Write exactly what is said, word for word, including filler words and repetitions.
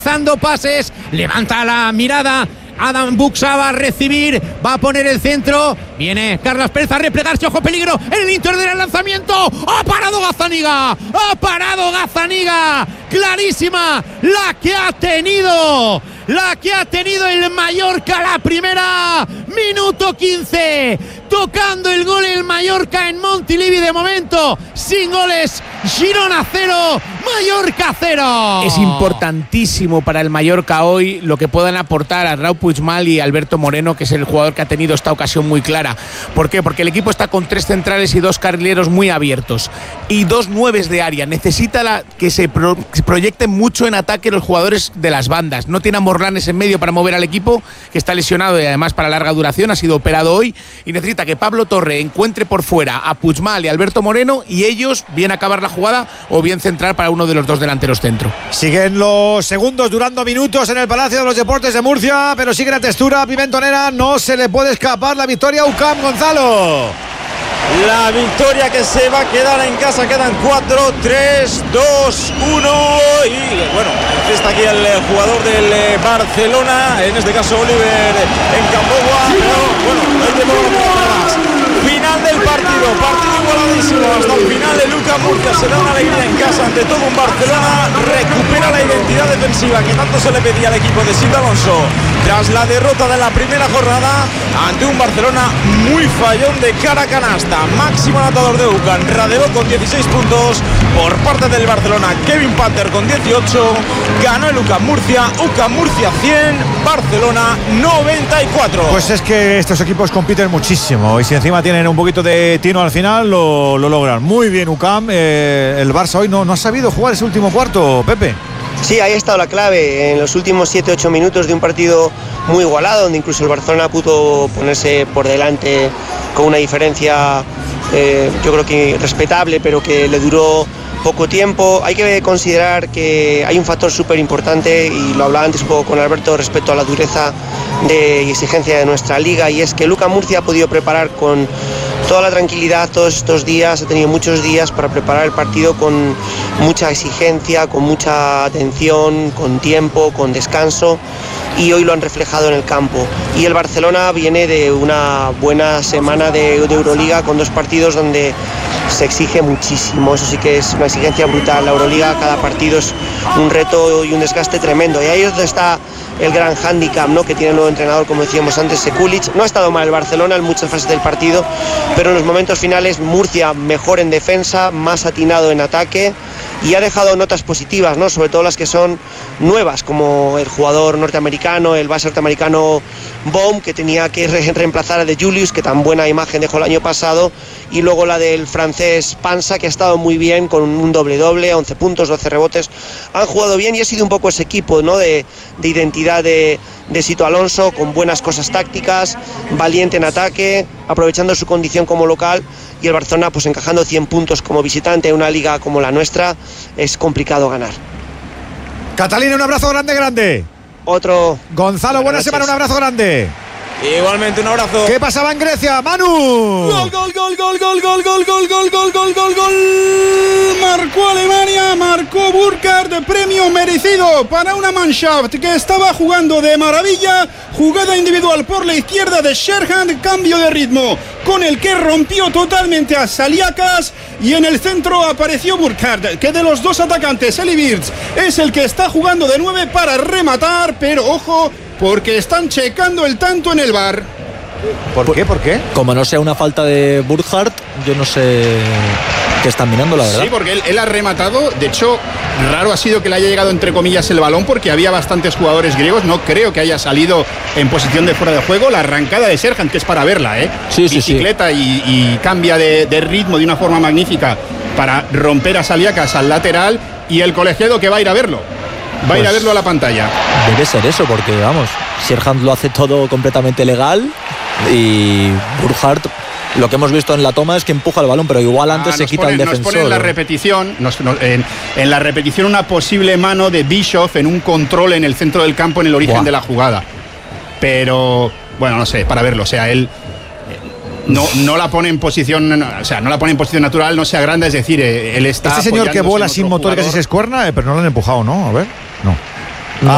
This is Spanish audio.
Lanzando pases, levanta la mirada. Adam Buxa va a recibir, va a poner el centro. Viene Carlos Pérez a replegarse, ojo peligro en el interior del lanzamiento. ¡Ha parado Gazzaniga! ¡Ha parado Gazzaniga! Clarísima la que ha tenido, la que ha tenido el Mallorca, la primera, minuto quince. Tocando el gol el Mallorca en Montilivi, de momento sin goles. Girona cero, Mallorca cero. Es importantísimo para el Mallorca hoy lo que puedan aportar a Raúl Puigmal y Alberto Moreno, que es el jugador que ha tenido esta ocasión muy clara. ¿Por qué? Porque el equipo está con tres centrales y dos carrileros muy abiertos y dos nueves de área. Necesita la, que se, pro, se proyecten mucho en ataque los jugadores de las bandas. No tiene a Morlanes en medio para mover al equipo, que está lesionado y además para larga duración, ha sido operado hoy, y necesita que Pablo Torre encuentre por fuera a Puigmal y Alberto Moreno, y ellos bien acabar la jugada o bien centrar para uno de los dos delanteros centro. Siguen los segundos durando minutos en el Palacio de los Deportes de Murcia, pero sigue la textura pimentonera, no se le puede escapar la victoria a U C A M. Gonzalo, la victoria que se va a quedar en casa. Quedan cuatro, tres, dos, uno y bueno, está aquí el jugador del Barcelona, en este caso Oliver en Cambowa, pero bueno, no hay tiempo para más. Final del partido, partido igualadísimo hasta el final. El U C A M Murcia se da una alegría en casa ante todo un Barcelona, recupera la identidad defensiva que tanto se le pedía al equipo de Silvio Alonso tras la derrota de la primera jornada ante un Barcelona muy fallón de cara a canasta. Máximo anotador de U C A M, Radevó con dieciséis puntos por parte del Barcelona, Kevin Panther con dieciocho. Ganó el U C A M Murcia, U C A M Murcia cien, Barcelona noventa y cuatro. Pues es que estos equipos compiten muchísimo y si encima tienen un poquito de tino al final lo, lo logran. Muy bien U C A M, eh, el Barça hoy no, no ha sabido jugar ese último cuarto, Pepe. Sí, ahí ha estado la clave en los últimos siete ocho minutos de un partido muy igualado, donde incluso el Barcelona pudo ponerse por delante con una diferencia eh, yo creo que respetable, pero que le duró poco tiempo. Hay que considerar que hay un factor súper importante, y lo hablaba antes un poco con Alberto respecto a la dureza de, y exigencia de nuestra liga, y es que el U C A M Murcia ha podido preparar con toda la tranquilidad todos estos días, ha tenido muchos días para preparar el partido con mucha exigencia, con mucha atención, con tiempo, con descanso, y hoy lo han reflejado en el campo. Y el Barcelona viene de una buena semana de, de Euroliga, con dos partidos donde se exige muchísimo, eso sí que es una exigencia brutal. La Euroliga, cada partido es un reto y un desgaste tremendo, y ahí es donde está el gran hándicap, ¿no?, que tiene el nuevo entrenador, como decíamos antes, Sekulic. No ha estado mal el Barcelona en muchas fases del partido, pero en los momentos finales Murcia mejor en defensa, más atinado en ataque, y ha dejado notas positivas, ¿no?, sobre todo las que son nuevas, como el jugador norteamericano, el base norteamericano Baum, que tenía que re- reemplazar a De Julius, que tan buena imagen dejó el año pasado, y luego la del francés Pansa, que ha estado muy bien con un doble-doble, once puntos, doce rebotes. Han jugado bien y ha sido un poco ese equipo, ¿no?, de, de identidad de, de Sito Alonso, con buenas cosas tácticas, valiente en ataque, aprovechando su condición como local. Y el Barcelona, pues encajando cien puntos como visitante en una liga como la nuestra, es complicado ganar. Catalina, un abrazo grande, grande. Otro. Gonzalo, buena semana, un abrazo grande. Igualmente, un abrazo. ¿Qué pasaba en Grecia, Manu? Gol, gol, gol, gol, gol, gol, gol, gol, gol, gol, gol, gol, gol. Marcó Alemania, marcó Burkhardt, premio merecido para una Mannschaft que estaba jugando de maravilla. Jugada individual por la izquierda de Sherhan, cambio de ritmo con el que rompió totalmente a Saliakas, y en el centro apareció Burkhardt, que de los dos atacantes, Eli Birch es el que está jugando de nueve para rematar, pero ojo, porque están checando el tanto en el V A R. ¿Por qué? ¿Por qué? Como no sea una falta de Burkhardt, yo no sé qué están mirando, la verdad. Sí, porque él, él ha rematado. De hecho, raro ha sido que le haya llegado entre comillas el balón, porque había bastantes jugadores griegos. No creo que haya salido en posición de fuera de juego. La arrancada de Serhan, que es para verla, ¿eh? Sí, sí, Bicicleta sí. Y, y cambia de, de ritmo de una forma magnífica para romper a Saliakas al lateral, y el colegiado que va a ir a verlo. Va pues a ir a verlo a la pantalla. Debe ser eso, porque vamos, Sherhan lo hace todo completamente legal, y Burkhardt, lo que hemos visto en la toma es que empuja el balón, pero igual antes ah, se quita ponen, el defensor. Nos pone en la repetición, nos, nos, en, en la repetición una posible mano de Bischoff en un control en el centro del campo, en el origen Buah. de la jugada. Pero, bueno, no sé, para verlo, o sea, él no, no la pone en posición, o sea, no la pone en posición natural, no se agranda, es decir, él está. Este señor que vuela sin motor, casi se escuerna, pero no lo han empujado, ¿no? A ver.